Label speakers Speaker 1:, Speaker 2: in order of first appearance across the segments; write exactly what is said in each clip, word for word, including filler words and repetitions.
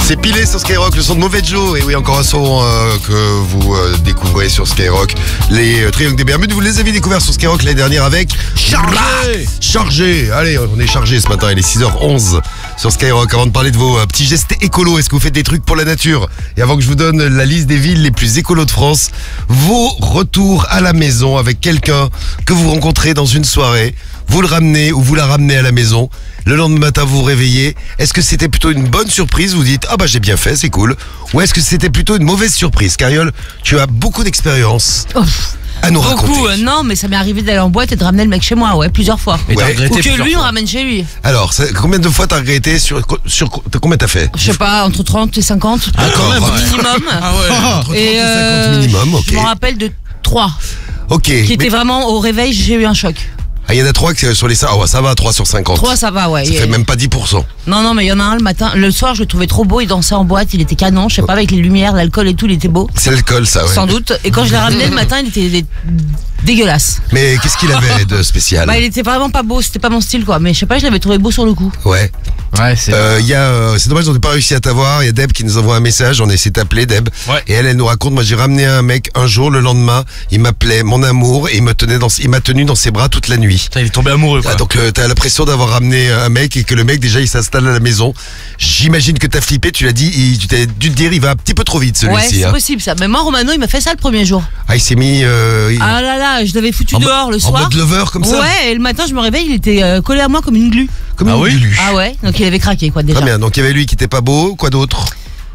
Speaker 1: C'est Pilé sur Skyrock, le son de Mauvais Joe. Et oui, encore un son euh, que vous euh, découvrez sur Skyrock. Les euh, Triangles des Bermudes, vous les avez découverts sur Skyrock l'année dernière avec...
Speaker 2: Chargé
Speaker 1: Chargé. Allez, on est chargé ce matin, il est six heures onze sur Skyrock. Avant de parler de vos euh, petits gestes écolos, est-ce que vous faites des trucs pour la nature? Et avant que je vous donne la liste des villes les plus écolos de France, vos retours à la maison avec quelqu'un que vous rencontrez dans une soirée, vous le ramenez ou vous la ramenez à la maison. Le lendemain matin, vous vous réveillez. Est-ce que c'était plutôt une bonne surprise? Vous dites, ah bah j'ai bien fait, c'est cool. Ou est-ce que c'était plutôt une mauvaise surprise? Cariole, tu as beaucoup d'expérience à nous raconter.
Speaker 3: Beaucoup, euh, non, mais ça m'est arrivé d'aller en boîte et de ramener le mec chez moi, ouais, plusieurs fois.
Speaker 2: Et t'as
Speaker 1: Ouais.
Speaker 2: regretté
Speaker 3: Ou que
Speaker 2: plusieurs
Speaker 3: lui, on
Speaker 2: fois.
Speaker 3: ramène chez lui.
Speaker 1: Alors, ça- combien de fois t'as regretté sur, sur combien t'as fait?
Speaker 3: Je sais pas, entre trente et cinquante.
Speaker 1: Ah, quand même,
Speaker 3: au
Speaker 1: ouais.
Speaker 3: minimum.
Speaker 2: Ah ouais.
Speaker 1: Entre trente et
Speaker 3: Et euh,
Speaker 1: cinquante minimum, ok.
Speaker 3: je me rappelle de trois
Speaker 1: Ok.
Speaker 3: qui
Speaker 1: Mais-
Speaker 3: étaient vraiment au réveil, j'ai eu un choc.
Speaker 1: Ah, il y en a trois qui sur les cinq. Ah ouais, ça va, trois sur cinquante.
Speaker 3: Trois, ça va, ouais.
Speaker 1: Ça
Speaker 3: Et-
Speaker 1: fait même pas dix pour cent.
Speaker 3: Non, non, mais il y en a un le matin. Le soir, je le trouvais trop beau. Il dansait en boîte, il était canon. Je sais pas, avec les lumières, l'alcool et tout, il était beau.
Speaker 1: C'est l'alcool, ça, ouais.
Speaker 3: Sans doute. Et quand je l'ai ramené le matin, il était dé- dégueulasse.
Speaker 1: Mais qu'est-ce qu'il avait de spécial?
Speaker 3: Bah, il était vraiment pas beau. C'était pas mon style, quoi. Mais je sais pas, je l'avais trouvé beau sur le coup.
Speaker 1: Ouais.
Speaker 2: Ouais, c'est.
Speaker 1: Euh, il y a, euh, c'est dommage, on n'a pas réussi à t'avoir. Il y a Deb qui nous envoie un message. On a essayé de t'appeler, Deb.
Speaker 2: Ouais.
Speaker 1: Et elle, elle nous raconte, moi, j'ai ramené un mec un jour, le lendemain, il m'appelait mon amour et il me tenait dans, il m'a tenu dans ses bras toute la nuit.
Speaker 2: Putain, il est tombé amoureux, quoi.
Speaker 1: Ah, donc euh, t'as l'impression d'avoir ramené un mec et que le mec déjà il s'installe à la maison. J'imagine que t'as flippé, tu l'as dit, il- tu t'es dû te dire il va un petit peu trop vite
Speaker 3: Ouais,
Speaker 1: celui-ci.
Speaker 3: c'est
Speaker 1: hein.
Speaker 3: possible ça. Mais moi, Romano, il m'a fait ça le premier jour.
Speaker 1: Ah il s'est mis euh, il-
Speaker 3: Ah là là, je l'avais foutu
Speaker 1: en, mo-
Speaker 3: dehors le
Speaker 1: en
Speaker 3: soir.
Speaker 1: mode lover comme ça.
Speaker 3: Ouais, et le matin, je me réveille, il était euh, collé à moi comme une glu.
Speaker 1: Comme
Speaker 2: Ah
Speaker 1: une
Speaker 2: oui
Speaker 1: Lulu.
Speaker 3: Ah ouais, donc il avait craqué, quoi, déjà.
Speaker 1: Très bien, donc il y avait lui qui était pas beau, quoi d'autre?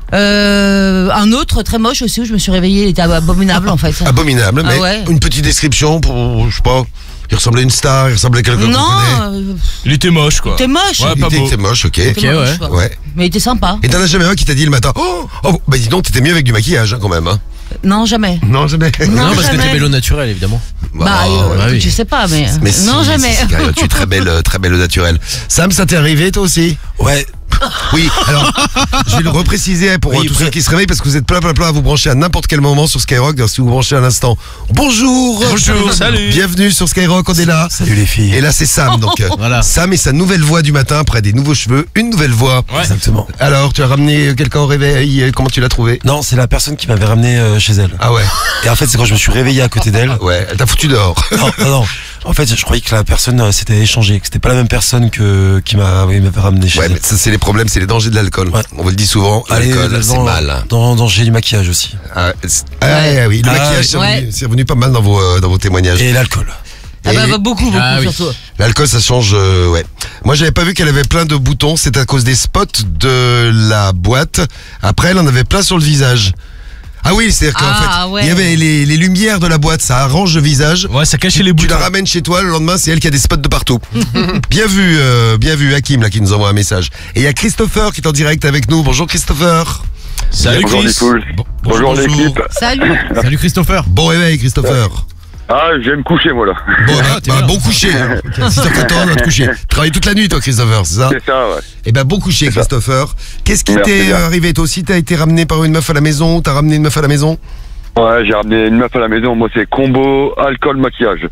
Speaker 3: Euh, un autre très moche aussi où je me suis réveillée, il était abominable en fait.
Speaker 1: Abominable,
Speaker 3: Ah
Speaker 1: mais
Speaker 3: ouais.
Speaker 1: une petite description pour, je sais pas, il ressemblait à une star, il ressemblait à quelqu'un qu'on
Speaker 3: Non,
Speaker 1: connaît.
Speaker 3: euh,
Speaker 2: Il était moche, quoi.
Speaker 3: t'es moche.
Speaker 2: Ouais,
Speaker 1: Il
Speaker 2: pas
Speaker 1: était,
Speaker 2: beau.
Speaker 1: il était moche, ok.
Speaker 3: T'es
Speaker 2: Ok,
Speaker 3: moche,
Speaker 2: ouais.
Speaker 3: quoi.
Speaker 1: Ouais.
Speaker 3: Mais il était sympa.
Speaker 1: Et t'en as jamais un qui t'a dit le matin, oh, oh bah dis donc, t'étais mieux avec du maquillage hein, quand même. Hein.
Speaker 3: Non, jamais.
Speaker 1: Non, jamais.
Speaker 3: Non,
Speaker 2: Non, parce que
Speaker 3: jamais.
Speaker 2: t'es mélo naturel, évidemment.
Speaker 3: Bah,
Speaker 1: Oh,
Speaker 3: euh,
Speaker 2: bah oui.
Speaker 3: je sais pas, mais,
Speaker 1: Mais si,
Speaker 3: non,
Speaker 1: si,
Speaker 3: jamais.
Speaker 1: si, Cariole, tu es très belle, euh, très belle au naturel. Sam, ça t'est arrivé toi aussi?
Speaker 4: Ouais.
Speaker 1: Oui, alors, je vais le repréciser pour
Speaker 4: Oui,
Speaker 1: euh, tous
Speaker 4: après-
Speaker 1: ceux qui se réveillent parce que vous êtes plein plein plein à vous brancher à n'importe quel moment sur Skyrock. Donc, si vous branchez à l'instant, bonjour.
Speaker 2: Bonjour, salut.
Speaker 1: Bienvenue sur Skyrock, on est là.
Speaker 4: Salut les filles.
Speaker 1: Et là c'est Sam, donc euh,
Speaker 2: Voilà.
Speaker 1: Sam et sa nouvelle voix du matin, après des nouveaux cheveux, une nouvelle voix.
Speaker 2: Ouais.
Speaker 4: Exactement.
Speaker 1: Alors, tu as ramené quelqu'un au réveil, euh, comment tu l'as trouvé?
Speaker 4: Non, c'est la personne qui m'avait ramené euh, chez elle.
Speaker 1: Ah ouais,
Speaker 4: Et en fait, c'est quand je me suis réveillé à côté d'elle.
Speaker 1: ouais, elle t'a foutu dehors.
Speaker 4: Non, non, non. En fait, je croyais que la personne euh, s'était échangée, que c'était pas la même personne que qui m'a oui, m'avait ramené chez
Speaker 1: Ouais,
Speaker 4: elle.
Speaker 1: mais ça c'est les problèmes, c'est les dangers de l'alcool.
Speaker 4: Ouais.
Speaker 1: On vous le dit souvent,
Speaker 4: Allez,
Speaker 1: l'alcool
Speaker 4: dans-
Speaker 1: c'est mal.
Speaker 4: Dans, dans j'ai du maquillage aussi.
Speaker 1: Ah, c'est- ah, ouais, oui, le
Speaker 4: Ah,
Speaker 1: maquillage c'est
Speaker 3: ouais.
Speaker 1: revenu, c'est revenu pas mal dans vos, euh, dans vos témoignages.
Speaker 4: Et l'alcool.
Speaker 3: Ah bah,
Speaker 1: Et-
Speaker 3: bah, beaucoup, beaucoup
Speaker 2: Ah oui.
Speaker 3: surtout.
Speaker 1: L'alcool, ça change, euh, ouais. Moi, j'avais pas vu qu'elle avait plein de boutons. C'est à cause des spots de la boîte. Après, elle en avait plein sur le visage. Ah oui, c'est-à-dire qu'en
Speaker 3: Ah,
Speaker 1: fait,
Speaker 3: ouais.
Speaker 1: il y avait les, les lumières de la boîte, ça arrange le visage.
Speaker 2: Ouais, ça cachait les
Speaker 1: Tu
Speaker 2: boutons.
Speaker 1: la ramènes chez toi, le lendemain, c'est elle qui a des spots de partout. Bien vu, euh, bien vu, Hakim, là, qui nous envoie un message. Et il y a Christopher qui est en direct avec nous. Bonjour, Christopher.
Speaker 2: Salut,
Speaker 5: Bonjour
Speaker 2: Chris.
Speaker 5: les poules.
Speaker 2: Bon-
Speaker 5: Bonjour, l'équipe.
Speaker 3: Salut.
Speaker 2: Salut, Christopher.
Speaker 1: Bon réveil, Christopher.
Speaker 5: Ah, je vais me coucher moi là.
Speaker 1: Bon,
Speaker 2: Ah,
Speaker 1: bah,
Speaker 2: t'es
Speaker 1: bah,
Speaker 2: bien.
Speaker 1: bon coucher. six heures quatorze, on va te coucher. Tu travailles toute la nuit, toi, Christopher, c'est ça?
Speaker 5: C'est ça, ouais.
Speaker 1: Eh ben, bon coucher, Christopher. Qu'est-ce qui
Speaker 5: Merci
Speaker 1: t'est
Speaker 5: bien.
Speaker 1: arrivé? Toi aussi, t'as été ramené par une meuf à la maison? T'as ramené une meuf à la maison?
Speaker 5: Ouais, j'ai ramené une meuf à la maison. Moi, c'est combo alcool maquillage.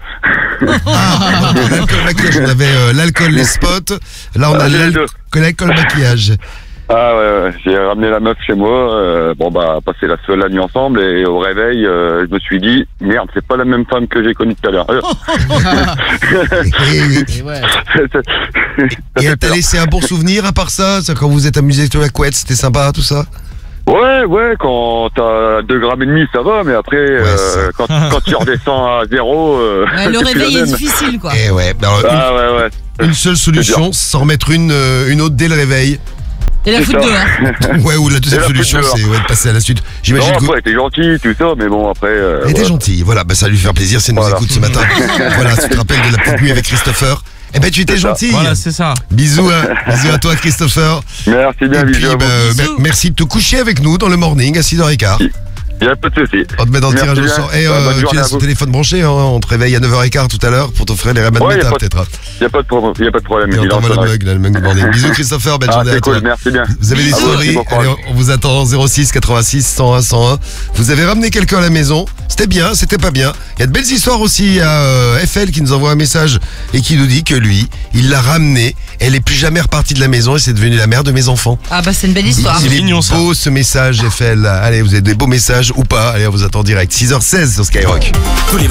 Speaker 1: Ah, l'alcool, maquillage. On avait euh, l'alcool, les spots. Là, on a
Speaker 5: Ah, j'ai les deux.
Speaker 1: l'alcool, l'alcool, maquillage.
Speaker 5: Ah ouais, ouais. J'ai ramené la meuf chez moi. euh, bon bah, passer la seule la nuit ensemble et au réveil, euh, je me suis dit merde, c'est pas la même femme que j'ai connue tout à l'heure.
Speaker 1: Et,
Speaker 2: Et ouais.
Speaker 5: Ça
Speaker 1: et
Speaker 5: fait
Speaker 1: elle t'a
Speaker 5: peur.
Speaker 1: laissé un bon souvenir à part ça? C'est quand vous êtes amusé sur la couette, c'était sympa, tout ça?
Speaker 5: Ouais, ouais, quand t'as deux grammes et demi, ça va, mais après, euh,
Speaker 1: ça.
Speaker 5: quand, quand tu redescends à zéro, euh,
Speaker 3: Ouais, le
Speaker 5: c'est plus
Speaker 3: réveil
Speaker 5: la
Speaker 3: est
Speaker 5: même.
Speaker 3: difficile, quoi.
Speaker 1: Eh ouais, alors,
Speaker 5: Ah ouais, ouais.
Speaker 1: une, une seule solution, s'en remettre une, euh, une autre dès le réveil.
Speaker 3: Et la
Speaker 5: c'est
Speaker 3: foutre
Speaker 5: ça.
Speaker 3: dehors.
Speaker 1: Ouais, ou la deuxième
Speaker 5: Et la foutre
Speaker 1: solution,
Speaker 5: dehors.
Speaker 1: c'est ouais, de passer à la suite.
Speaker 5: Non,
Speaker 1: J'imagine que.
Speaker 5: après, elle était gentille, tout ça, mais bon, après. Euh,
Speaker 1: Elle était
Speaker 5: ouais.
Speaker 1: gentille, voilà, bah ça va lui faire plaisir, c'est nous
Speaker 5: Voilà.
Speaker 1: écoute ce matin. Voilà, tu te rappelles de la petite nuit avec Christopher. Eh ben tu étais
Speaker 5: C'est ça.
Speaker 1: gentil.
Speaker 2: Voilà, c'est ça.
Speaker 1: Bisous, hein. Bisous à toi Christopher.
Speaker 5: Merci bien,
Speaker 1: Et puis
Speaker 5: bisous à vous.
Speaker 1: bah,
Speaker 3: Bisous.
Speaker 1: mer- merci de te coucher avec nous dans le morning à six heures quinze.
Speaker 5: Il n'y a pas de souci.
Speaker 1: On te met dans le
Speaker 5: Merci
Speaker 1: tirage au
Speaker 5: bien.
Speaker 1: sort. Et
Speaker 5: Ouais, bonne
Speaker 1: euh, tu
Speaker 5: journée à
Speaker 1: laisses ton
Speaker 5: vous.
Speaker 1: téléphone branché, hein. On te réveille à neuf heures quinze tout à l'heure pour t'offrir les Rayman
Speaker 5: Ouais, y a
Speaker 1: Meta
Speaker 5: pas de-
Speaker 1: peut-être.
Speaker 5: Il n'y a pas de problème. Il y a pas de problème.
Speaker 1: Et on
Speaker 5: il est en
Speaker 1: t'envoie le
Speaker 5: sonnerie.
Speaker 1: mug, là, le mug du bordel. Bisous Christopher, belle
Speaker 5: Ah,
Speaker 1: journée à
Speaker 5: c'est
Speaker 1: toi.
Speaker 5: cool, merci bien.
Speaker 1: Vous avez des
Speaker 5: Bisous.
Speaker 1: stories,
Speaker 5: Bon courage.
Speaker 1: allez, on vous attend zéro six quatre-vingt-six cent un cent un. Vous avez ramené quelqu'un à la maison, c'était bien, c'était pas bien. Il y a de belles histoires aussi à euh, F L qui nous envoie un message et qui nous dit que lui, il l'a ramenée, elle est plus jamais repartie de la maison et c'est devenu la mère de mes enfants.
Speaker 3: Ah bah c'est une belle histoire.
Speaker 1: Il est
Speaker 2: mignon, ça.
Speaker 1: beau ce message F L. Allez, vous avez des beaux messages ou pas. Allez, on vous attend direct. six heures seize sur Skyrock.